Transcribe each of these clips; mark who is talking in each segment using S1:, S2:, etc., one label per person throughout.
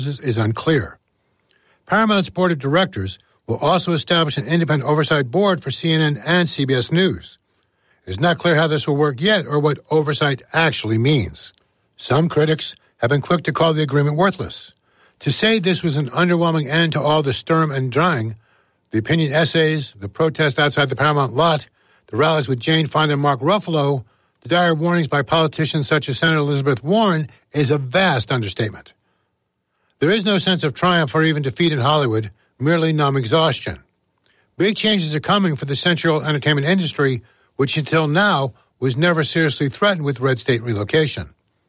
S1: is unclear. Paramount's board of directors will also establish an independent oversight board for CNN and CBS News. It is not clear how this will work yet or what oversight actually means. Some critics have been quick to call the agreement worthless. To say this was an underwhelming end to all the Sturm and Drang, the opinion essays, the protest outside the Paramount lot, the rallies with Jane Fonda and Mark Ruffalo, the dire warnings by politicians such as Senator Elizabeth Warren is a vast understatement. There is no sense of triumph or even defeat in Hollywood, merely numb exhaustion. Big changes are coming for the century-old entertainment industry, which until now was never seriously threatened with red state relocation.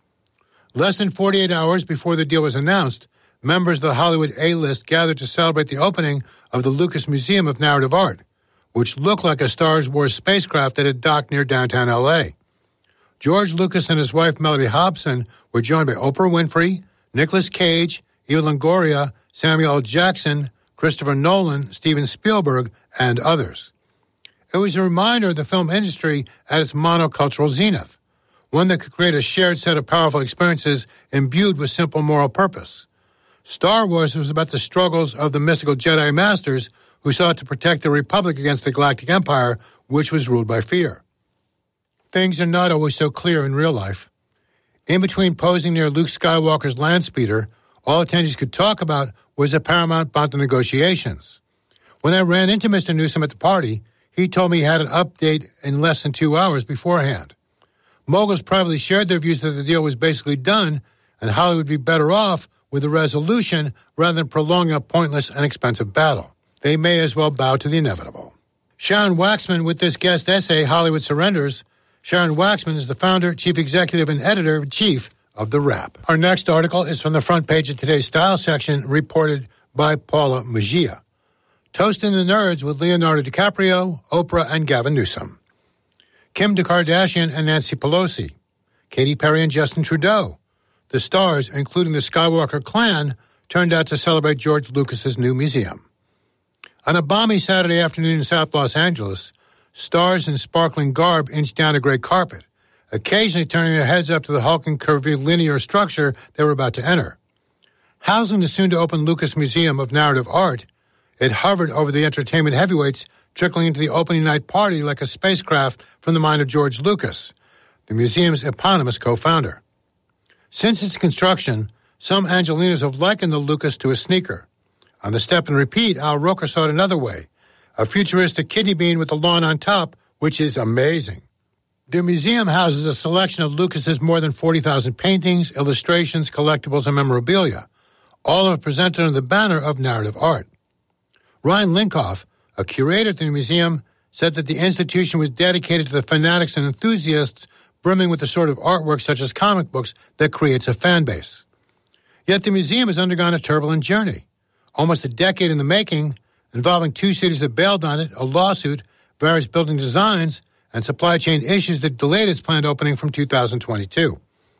S1: Less than 48 hours before the deal was announced, members of the Hollywood A-list gathered to celebrate the opening of the Lucas Museum of Narrative Art, which looked like a Star Wars spacecraft that had docked near downtown L.A. George Lucas and his wife Mellody Hobson were joined by Oprah Winfrey, Nicolas Cage, Eva Longoria, Samuel L. Jackson, Christopher Nolan, Steven Spielberg, and others. It was a reminder of the film industry at its monocultural zenith, one that could create a shared set of powerful experiences imbued with simple moral purpose. Star Wars was about the struggles of the mystical Jedi Masters who sought to protect the Republic against the Galactic Empire, which was ruled by fear. Things are not always so clear in real life. In between posing near Luke Skywalker's land speeder, all attendees could talk about was the Paramount Bonta negotiations. When I ran into Mr. Newsom at the party, he told me he had an update in less than 2 hours beforehand. Moguls privately shared their views that the deal was basically done and Hollywood would be better off with a resolution rather than prolonging a pointless and expensive battle. They may as well bow to the inevitable. Sharon Waxman with this guest essay, Hollywood Surrenders. Sharon Waxman is the founder, chief executive, and editor-in-chief of The Wrap. Our next article is from the front page of today's Style section, reported by Paula Mejia. Toasting the Nerds with Leonardo DiCaprio, Oprah, and Gavin Newsom. Kim Kardashian and Nancy Pelosi. Katy Perry and Justin Trudeau. The stars, including the Skywalker clan, turned out to celebrate George Lucas's new museum. On a balmy Saturday afternoon in South Los Angeles, stars in sparkling garb inched down a gray carpet, occasionally turning their heads up to the hulking curvilinear structure they were about to enter. Housing the soon-to-open Lucas Museum of Narrative Art, it hovered over the entertainment heavyweights, trickling into the opening night party like a spacecraft from the mind of George Lucas, the museum's eponymous co-founder. Since its construction, some Angelinos have likened the Lucas to a sneaker. On the Step and Repeat, Al Roker saw it another way, a futuristic kidney bean with a lawn on top, which is amazing. The museum houses a selection of Lucas's more than 40,000 paintings, illustrations, collectibles, and memorabilia, all are presented under the banner of narrative art. Ryan Linkoff, a curator at the museum, said that the institution was dedicated to the fanatics and enthusiasts brimming with the sort of artwork such as comic books that creates a fan base. Yet the museum has undergone a turbulent journey, almost a decade in the making, involving two cities that bailed on it, a lawsuit, various building designs, and supply chain issues that delayed its planned opening from 2022.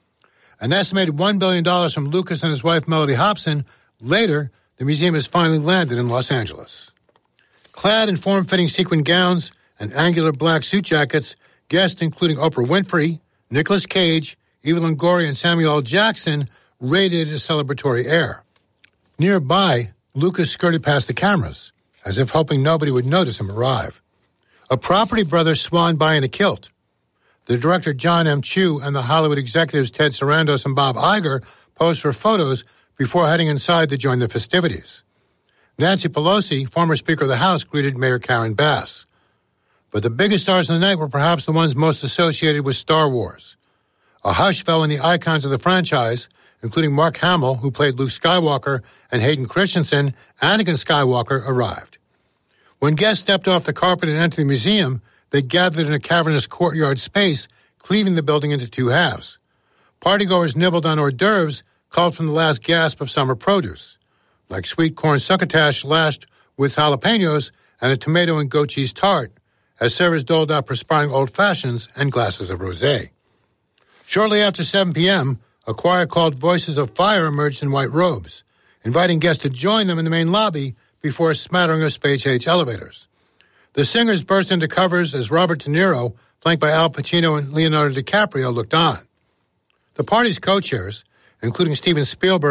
S1: An estimated $1 billion from Lucas and his wife Mellody Hobson. Later, the museum has finally landed in Los Angeles. Clad in form-fitting sequin gowns and angular black suit jackets, guests including Oprah Winfrey, Nicolas Cage, Eva Longoria, and Samuel L. Jackson radiated a celebratory air. Nearby, Lucas skirted past the cameras, as if hoping nobody would notice him arrive. A property brother swanned by in a kilt. The director John M. Chu and the Hollywood executives Ted Sarandos and Bob Iger posed for photos before heading inside to join the festivities. Nancy Pelosi, former Speaker of the House, greeted Mayor Karen Bass. But the biggest stars of the night were perhaps the ones most associated with Star Wars. A hush fell when the icons of the franchise, including Mark Hamill, who played Luke Skywalker, and Hayden Christensen, Anakin Skywalker, arrived. When guests stepped off the carpet and entered the museum, they gathered in a cavernous courtyard space, cleaving the building into two halves. Partygoers nibbled on hors d'oeuvres called from the last gasp of summer produce, like sweet corn succotash lashed with jalapenos and a tomato and goat cheese tart, as servers doled out perspiring old fashions and glasses of rosé. Shortly after 7 p.m., a choir called Voices of Fire emerged in white robes, inviting guests to join them in the main lobby before a smattering of space-age elevators. The singers burst into covers as Robert De Niro, flanked by Al Pacino and Leonardo DiCaprio, looked on. The party's co-chairs, including Steven Spielberg,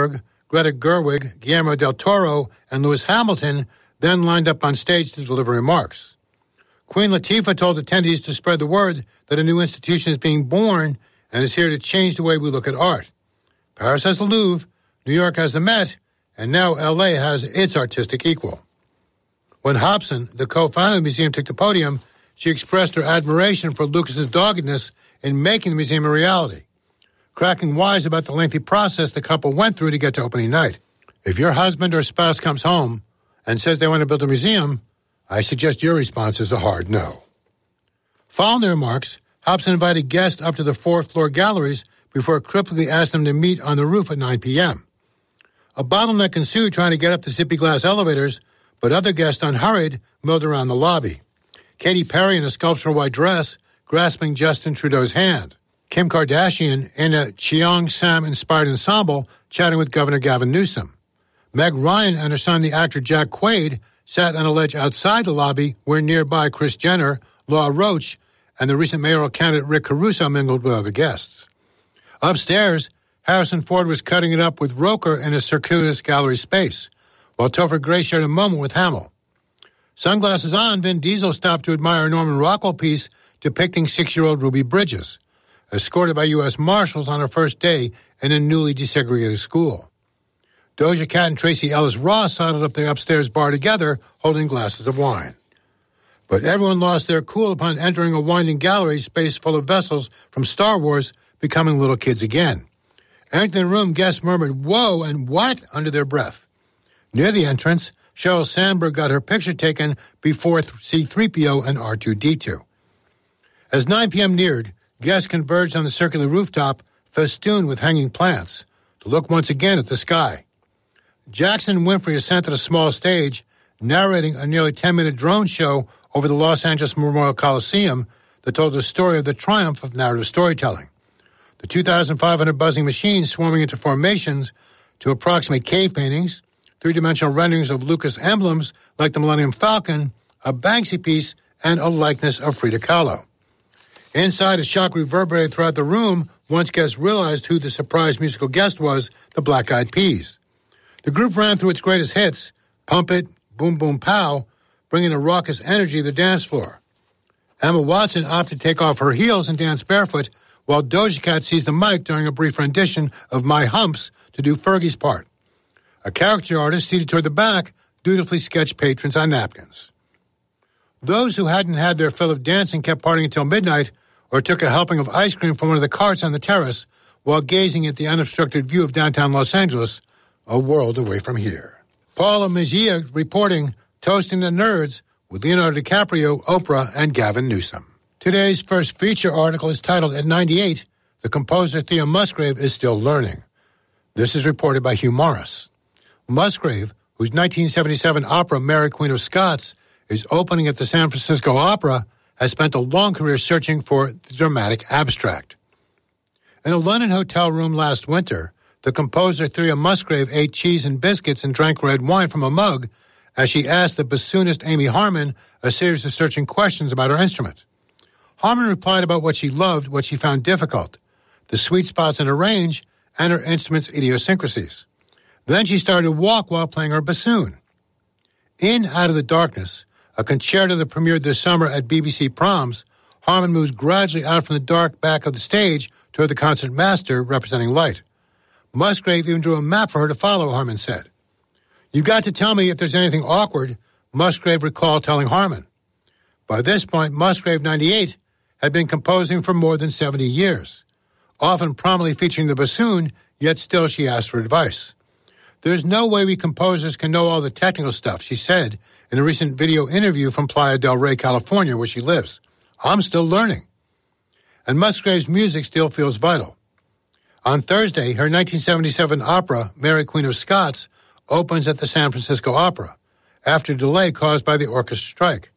S1: Greta Gerwig, Guillermo del Toro, and Lewis Hamilton then lined up on stage to deliver remarks. Queen Latifah told attendees to spread the word that a new institution is being born and is here to change the way we look at art. Paris has the Louvre, New York has the Met, and now L.A. has its artistic equal. When Hobson, the co-founder of the museum, took the podium, she expressed her admiration for Lucas's doggedness in making the museum a reality, cracking wise about the lengthy process the couple went through to get to opening night. If your husband or spouse comes home and says they want to build a museum, I suggest your response is a hard no. Following the remarks, Hobson invited guests up to the fourth-floor galleries before cryptically asked them to meet on the roof at 9 p.m. A bottleneck ensued trying to get up the zippy glass elevators, but other guests, unhurried, milled around the lobby. Katy Perry in a sculptural white dress, grasping Justin Trudeau's hand. Kim Kardashian in a Cheong Sam-inspired ensemble, chatting with Governor Gavin Newsom. Meg Ryan and her son, the actor Jack Quaid, sat on a ledge outside the lobby where nearby Kris Jenner, Laura Roach, and the recent mayoral candidate Rick Caruso mingled with other guests. Upstairs, Harrison Ford was cutting it up with Roker in a circuitous gallery space, while Topher Grace shared a moment with Hamill. Sunglasses on, Vin Diesel stopped to admire a Norman Rockwell piece depicting 6-year-old Ruby Bridges, escorted by U.S. Marshals on her first day in a newly desegregated school. Doja Cat and Tracy Ellis Ross sidled up the upstairs bar together, holding glasses of wine. But everyone lost their cool upon entering a winding gallery space full of vessels from Star Wars, becoming little kids again. Entering the room, guests murmured, "Whoa," and "What?" under their breath. Near the entrance, Sheryl Sandberg got her picture taken before C-3PO and R2-D2. As 9 p.m. neared, guests converged on the circular rooftop, festooned with hanging plants, to look once again at the sky. Jackson Winfrey ascended a small stage, narrating a nearly 10-minute drone show over the Los Angeles Memorial Coliseum that told the story of the triumph of narrative storytelling. The 2,500 buzzing machines swarming into formations to approximate cave paintings, three-dimensional renderings of Lucas emblems like the Millennium Falcon, a Banksy piece, and a likeness of Frida Kahlo. Inside, a shock reverberated throughout the room once guests realized who the surprise musical guest was, the Black Eyed Peas. The group ran through its greatest hits, Pump It, Boom Boom Pow, bringing a raucous energy to the dance floor. Emma Watson opted to take off her heels and dance barefoot, while Doja Cat seized the mic during a brief rendition of My Humps to do Fergie's part. A caricature artist seated toward the back dutifully sketched patrons on napkins. Those who hadn't had their fill of dancing kept partying until midnight or took a helping of ice cream from one of the carts on the terrace while gazing at the unobstructed view of downtown Los Angeles, a world away from here. Paula Mejia reporting, toasting the nerds with Leonardo DiCaprio, Oprah, and Gavin Newsom. Today's first feature article is titled, At 98, the composer Thea Musgrave is still learning. This is reported by Hugh Morris. Musgrave, whose 1977 opera Mary Queen of Scots is opening at the San Francisco Opera, has spent a long career searching for the dramatic abstract. In a London hotel room last winter, the composer Thea Musgrave ate cheese and biscuits and drank red wine from a mug as she asked the bassoonist Amy Harmon a series of searching questions about her instrument. Harmon replied about what she loved, what she found difficult, the sweet spots in her range, and her instrument's idiosyncrasies. Then she started to walk while playing her bassoon. In Out of the Darkness, a concerto that premiered this summer at BBC Proms, Harmon moves gradually out from the dark back of the stage toward the concert master representing light. Musgrave even drew a map for her to follow, Harmon said. "You got to tell me if there's anything awkward," Musgrave recalled telling Harmon. By this point, Musgrave, 98, had been composing for more than 70 years, often prominently featuring the bassoon, yet still she asked for advice. "There's no way we composers can know all the technical stuff," she said in a recent video interview from Playa del Rey, California, where she lives. "I'm still learning." And Musgrave's music still feels vital. On Thursday, her 1977 opera, Mary Queen of Scots, opens at the San Francisco Opera, after a delay caused by the orchestra strike.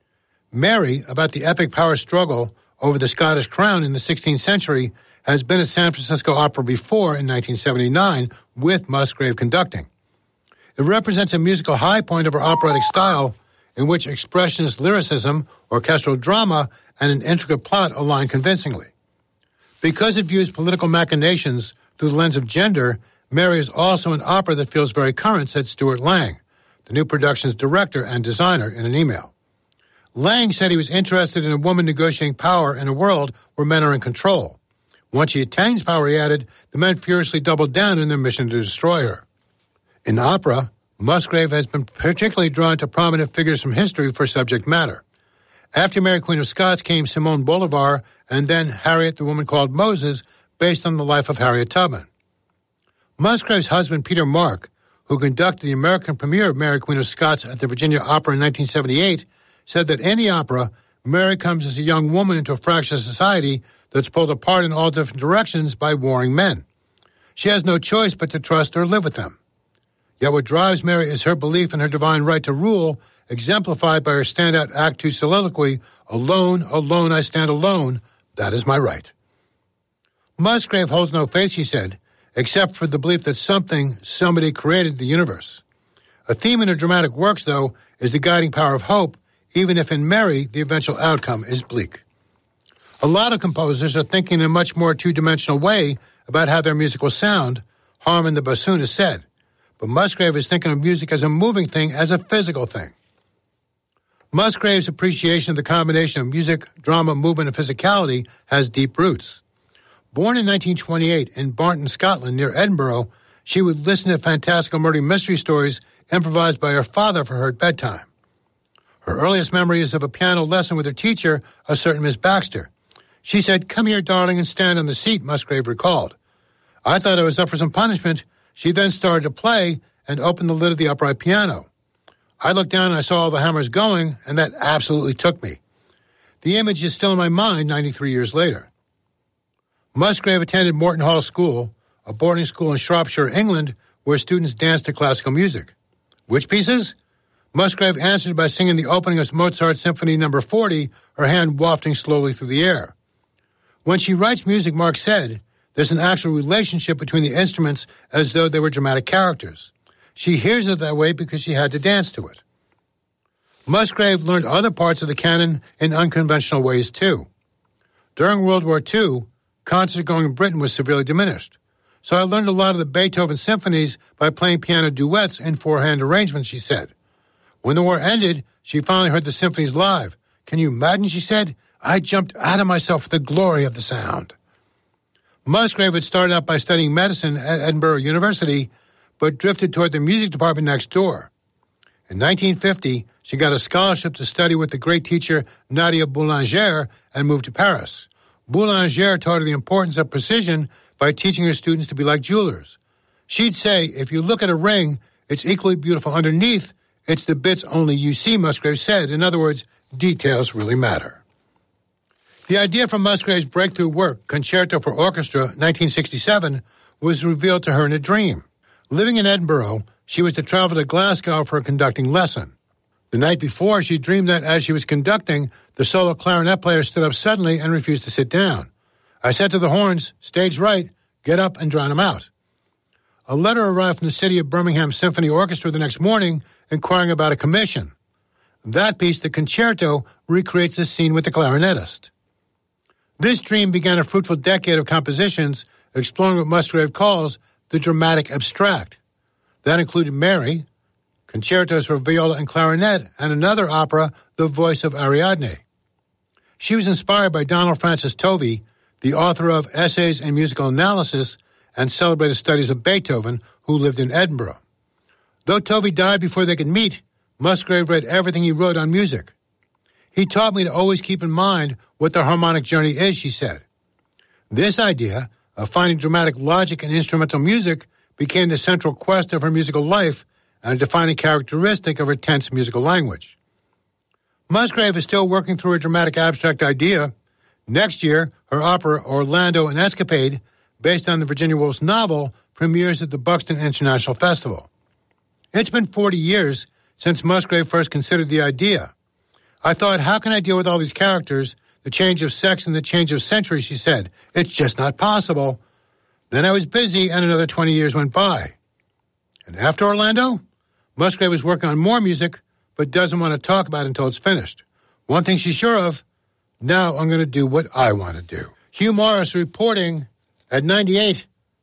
S1: Mary, about the epic power struggle over the Scottish crown in the 16th century, has been at San Francisco Opera before in 1979 with Musgrave conducting. It represents a musical high point of her operatic style in which expressionist lyricism, orchestral drama, and an intricate plot align convincingly. Because it views political machinations through the lens of gender, Mary is also an opera that feels very current, said Stuart Lang, the new production's director and designer, in an email. Lang said he was interested in a woman negotiating power in a world where men are in control. Once she attains power, he added, the men furiously doubled down in their mission to destroy her. In opera, Musgrave has been particularly drawn to prominent figures from history for subject matter. After Mary Queen of Scots came Simone Bolivar and then Harriet, the Woman Called Moses, based on the life of Harriet Tubman. Musgrave's husband, Peter Mark, who conducted the American premiere of Mary Queen of Scots at the Virginia Opera in 1978, said that in the opera, Mary comes as a young woman into a fractious society that's pulled apart in all different directions by warring men. She has no choice but to trust or live with them. Yet what drives Mary is her belief in her divine right to rule, exemplified by her standout Act 2 soliloquy, alone, alone, I stand alone, that is my right. Musgrave holds no faith, she said, except for the belief that somebody created the universe. A theme in her dramatic works, though, is the guiding power of hope, even if in Mary the eventual outcome is bleak. A lot of composers are thinking in a much more two-dimensional way about how their music will sound, Harman the bassoon has said. But Musgrave is thinking of music as a moving thing, as a physical thing. Musgrave's appreciation of the combination of music, drama, movement, and physicality has deep roots. Born in 1928 in Barnton, Scotland, near Edinburgh, she would listen to fantastical murder mystery stories improvised by her father for her at bedtime. Her earliest memory is of a piano lesson with her teacher, a certain Miss Baxter. She said, "Come here, darling, and stand on the seat," Musgrave recalled. I thought I was up for some punishment. She then started to play and opened the lid of the upright piano. I looked down and I saw all the hammers going, and that absolutely took me. The image is still in my mind 93 years later. Musgrave attended Morton Hall School, a boarding school in Shropshire, England, where students danced to classical music. Which pieces? Musgrave answered by singing the opening of Mozart's Symphony No. 40, her hand wafting slowly through the air. When she writes music, Mark said, there's an actual relationship between the instruments as though they were dramatic characters. She hears it that way because she had to dance to it. Musgrave learned other parts of the canon in unconventional ways, too. During World War II, concert-going in Britain was severely diminished. So I learned a lot of the Beethoven symphonies by playing piano duets in four-hand arrangements, she said. When the war ended, she finally heard the symphonies live. Can you imagine, she said? I jumped out of myself for the glory of the sound. Musgrave had started out by studying medicine at Edinburgh University, but drifted toward the music department next door. In 1950, she got a scholarship to study with the great teacher Nadia Boulanger and moved to Paris. Boulanger taught her the importance of precision by teaching her students to be like jewelers. She'd say, if you look at a ring, it's equally beautiful underneath. It's the bits only you see, Musgrave said. In other words, details really matter. The idea for Musgrave's breakthrough work, Concerto for Orchestra, 1967, was revealed to her in a dream. Living in Edinburgh, she was to travel to Glasgow for a conducting lesson. The night before, she dreamed that as she was conducting, the solo clarinet player stood up suddenly and refused to sit down. I said to the horns, stage right, get up and drown him out. A letter arrived from the City of Birmingham Symphony Orchestra the next morning inquiring about a commission. That piece, the concerto, recreates the scene with the clarinetist. This dream began a fruitful decade of compositions exploring what Musgrave calls the dramatic abstract. That included Mary, concertos for viola and clarinet, and another opera, The Voice of Ariadne. She was inspired by Donald Francis Tovey, the author of Essays in Musical Analysis and Celebrated Studies of Beethoven, who lived in Edinburgh. Though Tovey died before they could meet, Musgrave read everything he wrote on music. He taught me to always keep in mind what the harmonic journey is, she said. This idea of finding dramatic logic in instrumental music became the central quest of her musical life and a defining characteristic of her tense musical language. Musgrave is still working through her dramatic abstract idea. Next year, her opera Orlando, an Escapade, based on the Virginia Woolf's novel, premieres at the Buxton International Festival. It's been 40 years since Musgrave first considered the idea. I thought, how can I deal with all these characters, the change of sex and the change of century, she said. It's just not possible. Then I was busy and another 20 years went by. And after Orlando, Musgrave was working on more music, but doesn't want to talk about it until it's finished. One thing she's sure of, now I'm going to do what I want to do. Hugh Morris reporting at 98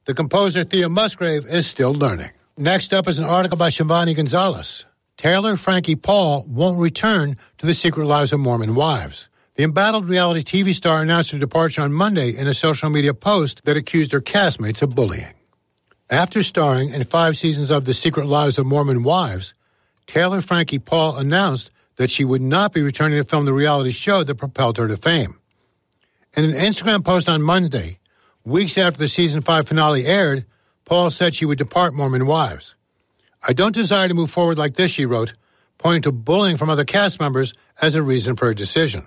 S1: the composer Thea Musgrave is still learning. Next up is an article by Shivani Gonzalez. Taylor Frankie Paul won't return to The Secret Lives of Mormon Wives. The embattled reality TV star announced her departure on Monday in a social media post that accused her castmates of bullying. After starring in 5 seasons of The Secret Lives of Mormon Wives, Taylor Frankie Paul announced that she would not be returning to film the reality show that propelled her to fame. In an Instagram post on Monday, weeks after the season 5 finale aired, Paul said she would depart Mormon Wives. "I don't desire to move forward like this," she wrote, pointing to bullying from other cast members as a reason for her decision.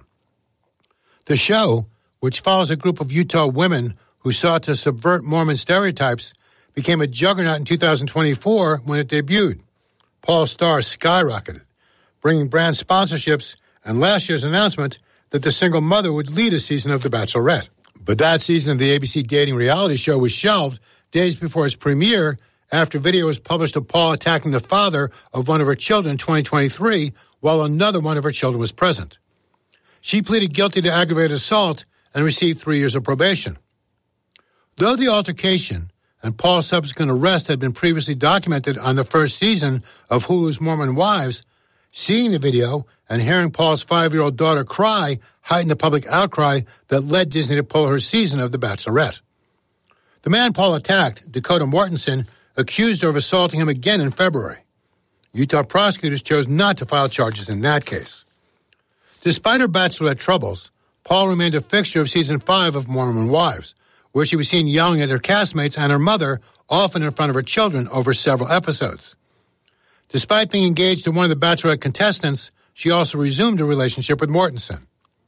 S1: The show, which follows a group of Utah women who sought to subvert Mormon stereotypes, became a juggernaut in 2024 when it debuted. Paul's star skyrocketed, bringing brand sponsorships and last year's announcement that the single mother would lead a season of The Bachelorette. But that season of the ABC dating reality show was shelved days before its premiere after video was published of Paul attacking the father of one of her children in 2023 while another one of her children was present. She pleaded guilty to aggravated assault and received 3 years of probation. Though the altercation and Paul's subsequent arrest had been previously documented on the first season of Hulu's Mormon Wives, seeing the video and hearing Paul's 5-year-old daughter cry heightened the public outcry that led Disney to pull her season of The Bachelorette. The man Paul attacked, Dakota Mortensen, accused her of assaulting him again in February. Utah prosecutors chose not to file charges in that case. Despite her Bachelorette troubles, Paul remained a fixture of season 5 of Mormon Wives, where she was seen yelling at her castmates and her mother, often in front of her children, over several episodes. Despite being engaged to one of the Bachelorette contestants, she also resumed a relationship with Mortensen.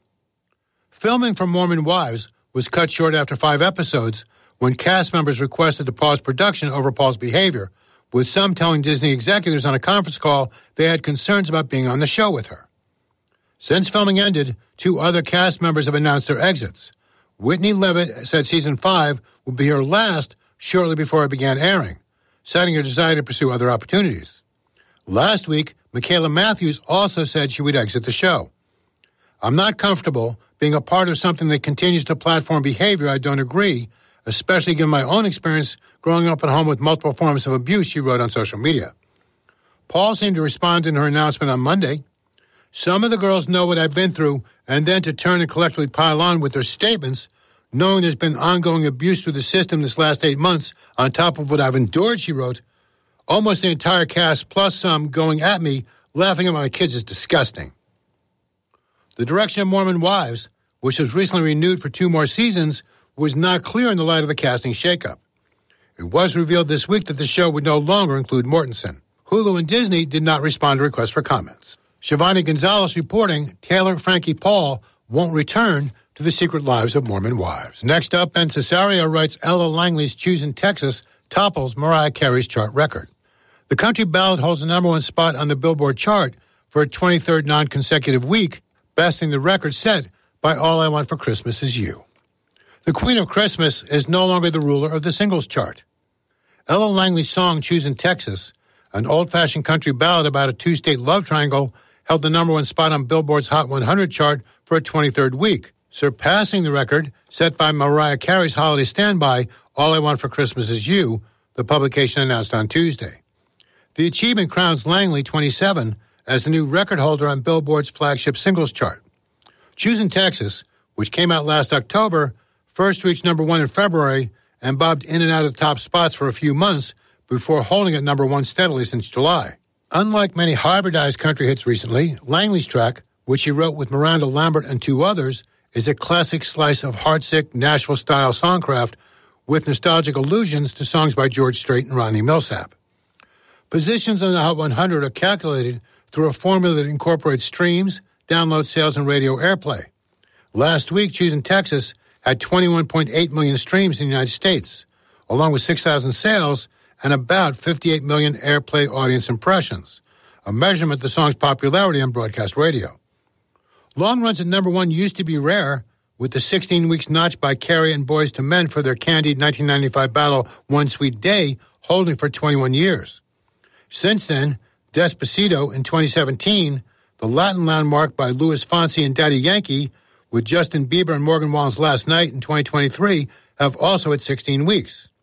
S1: Filming for Mormon Wives was cut short after 5 episodes when cast members requested to pause production over Paul's behavior, with some telling Disney executives on a conference call they had concerns about being on the show with her. Since filming ended, 2 other cast members have announced their exits. Whitney Levitt said season 5 would be her last shortly before it began airing, citing her desire to pursue other opportunities. Last week, Michaela Matthews also said she would exit the show. "I'm not comfortable being a part of something that continues to platform behavior I don't agree, especially given my own experience growing up at home with multiple forms of abuse," she wrote on social media. Paul seemed to respond in her announcement on Monday. "Some of the girls know what I've been through, and then to turn and collectively pile on with their statements, knowing there's been ongoing abuse through the system this last 8 months, on top of what I've endured," she wrote. "Almost the entire cast, plus some, going at me, laughing at my kids is disgusting." The direction of Mormon Wives, which was recently renewed for 2 more seasons, was not clear in the light of the casting shakeup. It was revealed this week that the show would no longer include Mortensen. Hulu and Disney did not respond to requests for comments. Shivani Gonzalez reporting Taylor Frankie Paul won't return to The Secret Lives of Mormon Wives. Next up, Ben Cesario writes Ella Langley's Choosing Texas topples Mariah Carey's chart record. The country ballad holds the #1 spot on the Billboard chart for a 23rd non-consecutive week, besting the record set by All I Want for Christmas Is You. The Queen of Christmas is no longer the ruler of the singles chart. Ella Langley's song Choosing Texas, an old-fashioned country ballad about a 2-state love triangle, held the #1 spot on Billboard's Hot 100 chart for a 23rd week, surpassing the record set by Mariah Carey's holiday standby, All I Want for Christmas Is You, the publication announced on Tuesday. The achievement crowns Langley, 27, as the new record holder on Billboard's flagship singles chart. Choosing Texas, which came out last October, first reached #1 in February and bobbed in and out of the top spots for a few months before holding at #1 steadily since July. Unlike many hybridized country hits recently, Langley's track, which she wrote with Miranda Lambert and 2 others, is a classic slice of heartsick Nashville-style songcraft with nostalgic allusions to songs by George Strait and Ronnie Millsap. Positions on the Hot 100 are calculated through a formula that incorporates streams, download sales, and radio airplay. Last week, Choosing Texas had 21.8 million streams in the United States, along with 6,000 sales and about 58 million airplay audience impressions, a measurement of the song's popularity on broadcast radio. Long runs at #1 used to be rare, with the 16 weeks notched by Carey and Boyz II Men for their candied 1995 battle One Sweet Day holding for 21 years. Since then, Despacito in 2017, the Latin landmark by Luis Fonsi and Daddy Yankee, with Justin Bieber and Morgan Wallen's Last Night in 2023, have also hit 16 weeks.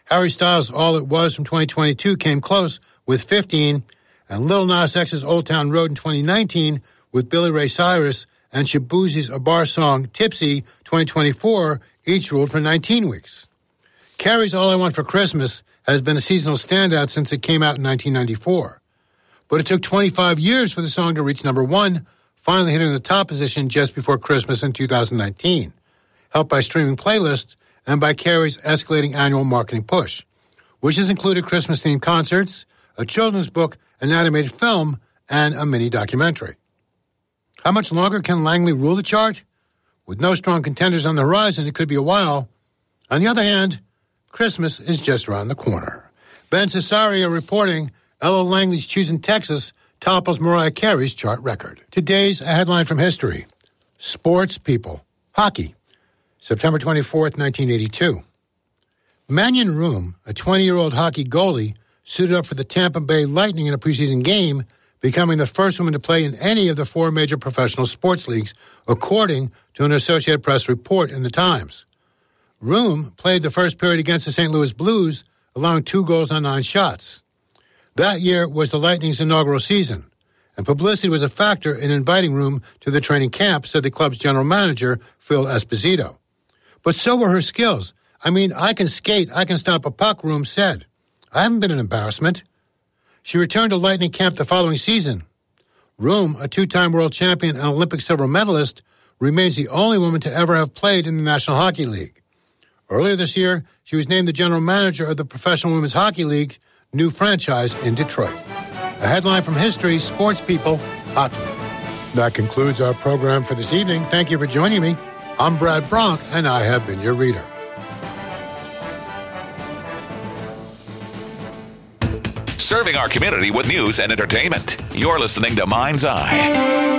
S1: Harry Styles' All It Was from 2022 came close with 15, and Lil Nas X's Old Town Road in 2019 with Billy Ray Cyrus and Shaboozey's A Bar song Tipsy 2024 each ruled for 19 weeks. Carrie's All I Want for Christmas has been a seasonal standout since it came out in 1994. But it took 25 years for the song to reach number one, finally hitting the top position just before Christmas in 2019, helped by streaming playlists and by Carrie's escalating annual marketing push, which has included Christmas-themed concerts, a children's book, an animated film, and a mini-documentary. How much longer can Langley rule the chart? With no strong contenders on the horizon, it could be a while. On the other hand, Christmas is just around the corner. Ben Cesario reporting Ella Langley's Choosing Texas topples Mariah Carey's chart record. Today's a headline from history. Sports people. Hockey. September 24th, 1982. Mannion Room, a 20-year-old hockey goalie, suited up for the Tampa Bay Lightning in a preseason game, becoming the first woman to play in any of the four major professional sports leagues, according to an Associated Press report in the Times. Room played the first period against the St. Louis Blues, allowing 2 goals on 9 shots. That year was the Lightning's inaugural season, and publicity was a factor in inviting Room to the training camp, said the club's general manager, Phil Esposito. But so were her skills. I mean, I can skate, I can stop a puck, Room said. I haven't been an embarrassment. She returned to Lightning camp the following season. Room, a 2-time world champion and Olympic silver medalist, remains the only woman to ever have played in the National Hockey League. Earlier this year, she was named the general manager of the Professional Women's Hockey League's new franchise in Detroit. A headline from history, sports people, hockey. That concludes our program for this evening. Thank you for joining me. I'm Brad Bronk, and I have been your reader.
S2: Serving our community with news and entertainment. You're listening to Mind's Eye.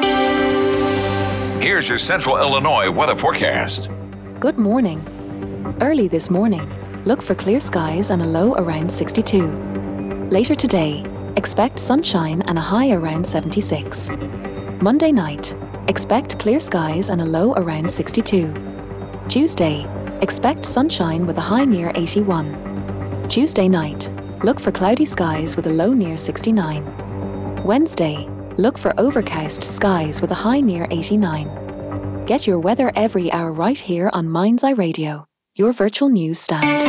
S2: Here's your Central Illinois weather forecast.
S3: Good morning. Early this morning, look for clear skies and a low around 62. Later today, expect sunshine and a high around 76. Monday night, expect clear skies and a low around 62. Tuesday, expect sunshine with a high near 81. Tuesday night, look for cloudy skies with a low near 69. Wednesday, look for overcast skies with a high near 89. Get your weather every hour right here on Mind's Eye Radio, your virtual news stand.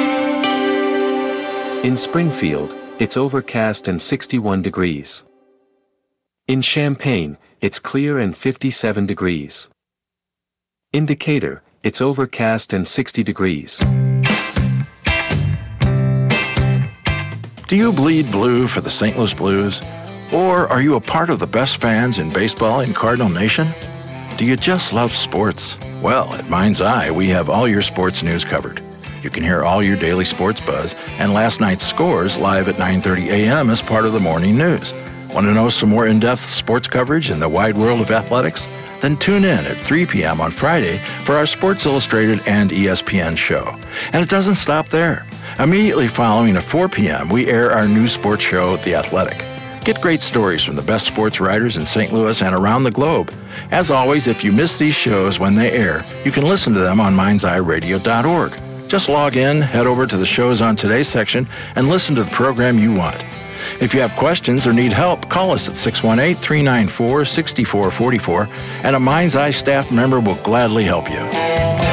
S4: In Springfield, it's overcast and 61 degrees. In Champaign, it's clear and 57 degrees. In Decatur, it's overcast and 60 degrees.
S5: Do you bleed blue for the St. Louis Blues? Or are you a part of the best fans in baseball in Cardinal Nation? Do you just love sports? Well, at Mind's Eye, we have all your sports news covered. You can hear all your daily sports buzz and last night's scores live at 9:30 a.m. as part of the morning news. Want to know some more in-depth sports coverage in the wide world of athletics? Then tune in at 3 p.m. on Friday for our Sports Illustrated and ESPN show. And it doesn't stop there. Immediately following at 4 p.m., we air our new sports show, The Athletic. Get great stories from the best sports writers in St. Louis and around the globe. As always, if you miss these shows when they air, you can listen to them on mindseyeradio.org. Just log in, head over to the shows on today's section, and listen to the program you want. If you have questions or need help, call us at 618-394-6444, and a Mind's Eye staff member will gladly help you.